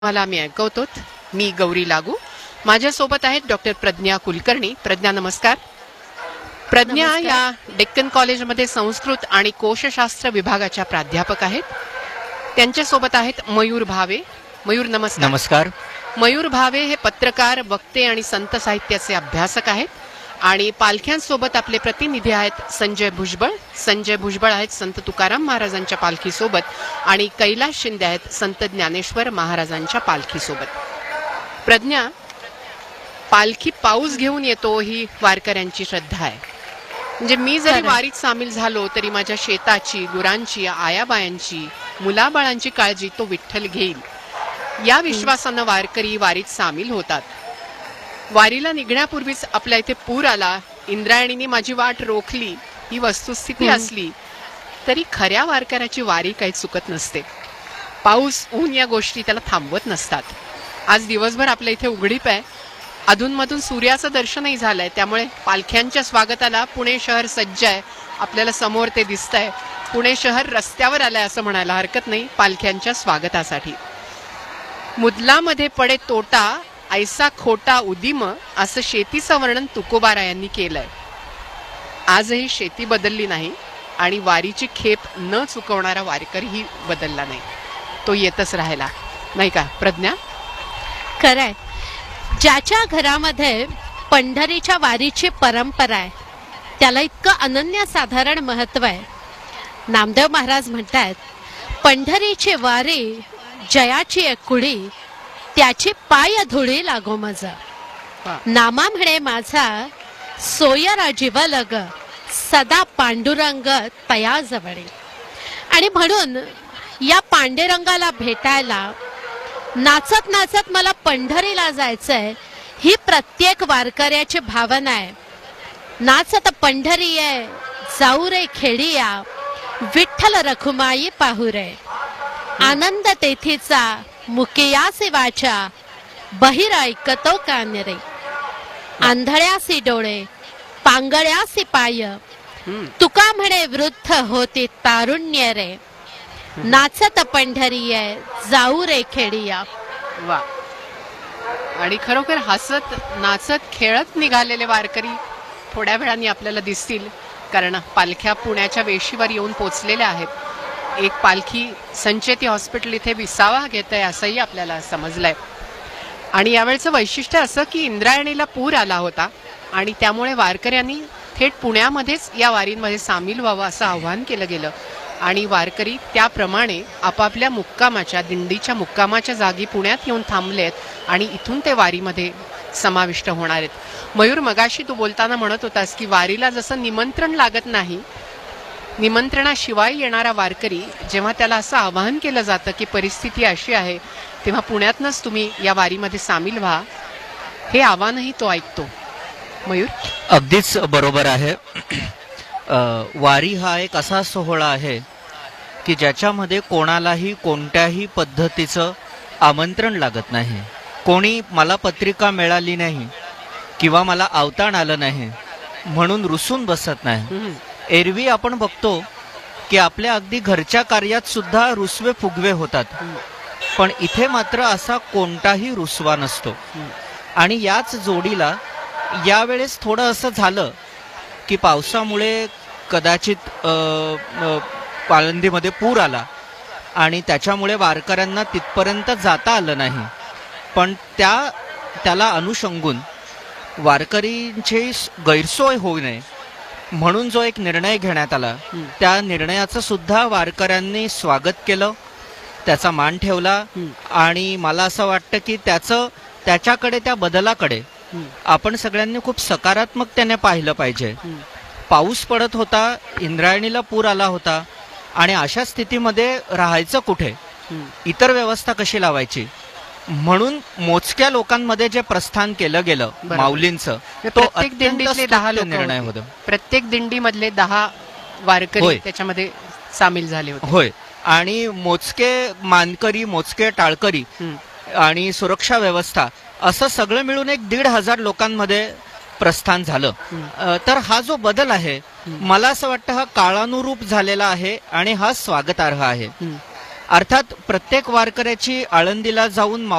मला आम्ही ऐकवतो. मी गौरी लागू. माझ्यासोबत आहेत डॉक्टर प्रज्ञा कुलकर्णी. प्रज्ञा, नमस्कार. प्रज्ञा या डेक्कन कॉलेजमध्ये संस्कृत आणि कोशशास्त्र विभागाच्या प्राध्यापक आहेत. त्यांच्यासोबत आहेत मयूर भावे. मयूर, नमस्कार. नमस्कार. मयूर भावे हे पत्रकार, वक्ते आणि संत साहित्याचे अभ्यासक आहेत. आणि पालख्यांसोबत आपले प्रतिनिधी आहेत संजय भुजबळ. संजय भुजबळ आहेत संत तुकाराम महाराजांच्या पालखीसोबत आणि कैलास शिंदे आहेत संत ज्ञानेश्वर महाराजांच्या पालखीसोबत. प्रज्ञा, पालखी पाऊस घेऊन येतो ही वारकऱ्यांची श्रद्धा आहे. म्हणजे मी जरी वारीत सामील झालो तरी माझ्या शेताची, गुरांची, आयाबायांची, मुलाबाळांची काळजी तो विठ्ठल घेईल या विश्वासानं वारकरी वारीत सामील होतात. वारीला निघण्यापूर्वीच आपल्या इथे पूर आला, इंद्रायणीने माझी वाट रोखली ही वस्तुस्थिती असली तरी खऱ्या वारकऱ्याची वारी काही चुकत नसते. पाऊस, ऊन या गोष्टी त्याला थांबवत नसतात. आज दिवसभर आपल्या इथे उघडीप आहे. अधूनमधून सूर्याचं दर्शनही झालंय. त्यामुळे पालख्यांच्या स्वागताला पुणे शहर सज्ज आहे. आपल्याला समोर ते दिसतंय. पुणे शहर रस्त्यावर आलंय असं म्हणायला हरकत नाही पालख्यांच्या स्वागतासाठी. मुदलामध्ये पडे तोटा, ऐसा खोटा उदिम, असं शेतीचं वर्णन तुकोबारायांनी केलंय. आजही शेती बदलली नाही आणि वारीची खेप न चुकवणारा वारकरीही बदलला नाही. तो येतच राहिला, नाही का प्रज्ञा? खरंय. ज्याच्या घरामध्ये पंढरीच्या वारीची परंपरा आहे त्याला इतकं अनन्यसाधारण महत्व आहे. नामदेव महाराज म्हणतात, पंढरीची वारी जयाची कुडी, त्याची पाय धुळी लागो मज. नामा म्हणे माझा सोयरा जीवलग, सदा पांडुरंग तया जवळे. आणि म्हणून या पांडुरंगाला भेटायला नाचत नाचत मला पंढरीला जायचंय ही प्रत्येक वारकऱ्याची भावना आहे. नाचत पंढरी आहे, जाऊ रे खेडिया, विठ्ठल रखुमाई पाहू रे. आनंद तेथीचा मुकियासी वाचा, बहिर ऐकतो कान रे. आंधळ्यासी डोळे, पांगळ्यासी पाय, तुका म्हणे वृद्ध होते तारुण्य रे. नाचत पंढरी आहे, जाऊ रे खेडिया. वा. आणि खरोखर हसत नाचत खेळत निघालेले वारकरी थोड्या वेळाने आपल्याला दिसतील, कारण पालख्या पुण्याच्या वेशीवर येऊन पोचलेल्या आहेत. एक पालखी संचेती हॉस्पिटल इथे विसावा घेत आहे असंही आपल्याला समजलंय. आणि यावेळचं वैशिष्ट्य असं की इंद्रायणीला पूर आला होता आणि त्यामुळे वारकऱ्यांनी थेट पुण्यामध्येच या वारींमध्ये सामील व्हावं असं आव्हान केलं गेलं. आणि वारकरी त्याप्रमाणे आपापल्या मुक्कामाच्या, दिंडीच्या मुक्कामाच्या जागी पुण्यात येऊन थांबलेत आणि इथून ते वारीमध्ये समाविष्ट होणार आहेत. मयूर, मगाशी तू बोलताना म्हणत होतास की वारीला जसं निमंत्रण लागत नाही, निमंत्रणाशिवाय येणारा वारकरी जेव्हा त्याला असं आवाहन केलं जातं की परिस्थिती अशी आहे, तेव्हा पुण्यातनंच तुम्ही या वारीमध्ये सामील व्हा, हे आव्हानही तो ऐकतो. मयूर, अगदीच बरोबर आहे. वारी हा एक असा सोहळा आहे की ज्याच्यामध्ये कोणालाही कोणत्याही पद्धतीचं आमंत्रण लागत नाही. कोणी मला पत्रिका मिळाली नाही किंवा मला आवताण आलं नाही म्हणून रुसून बसत नाही. एरवी आपण बघतो की आपल्या अगदी घरच्या कार्यात सुद्धा रुसवे फुगवे होतात, पण इथे मात्र असा कोणताही रुसवा नसतो. आणि याच जोडीला यावेळेस थोडं असं झालं की पावसामुळे कदाचित आळंदीमध्ये पूर आला आणि त्याच्यामुळे वारकऱ्यांना तिथपर्यंत जाता आलं नाही. पण त्याला अनुषंगून वारकरींची गैरसोय होऊ नये म्हणून जो एक निर्णय घेण्यात आला, त्या निर्णयाचं सुद्धा वारकऱ्यांनी स्वागत केलं, त्याचा मान ठेवला. आणि मला असं वाटतं की त्याच्याकडे, त्या बदलाकडे आपण सगळ्यांनी खूप सकारात्मकतेने पाहिलं पाहिजे. पाऊस पडत होता, इंद्रायणीला पूर आला होता आणि अशा स्थितीमध्ये राहायचं कुठे, इतर व्यवस्था कशी लावायची, म्हणून मोजक्या लोकांमध्ये जे प्रस्थान केलं गेलं माऊलींचं, तो प्रत्येक दिंडीतले 10 निर्णय होता. प्रत्येक दिंडीमधले 10 वारकरी त्याच्यामध्ये सामील झाले होते. होय. आणि मोजके मानकरी, मोजके टाळकरी आणि सुरक्षा व्यवस्था असं सगळं मिळून एक 1,500 लोकांमध्ये प्रस्थान झालं. तर हा जो बदल आहे, मला असं वाटतं हा काळानुरूप झालेला आहे आणि हा स्वागतार्ह आहे. अर्थात प्रत्येक वारकऱ्याची आळंदीला जाऊन